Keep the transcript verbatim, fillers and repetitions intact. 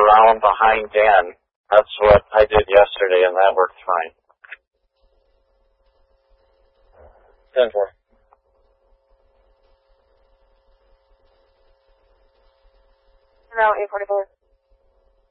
around behind Dan. That's what I did yesterday, and that worked fine. ten four. Now eight forty-four.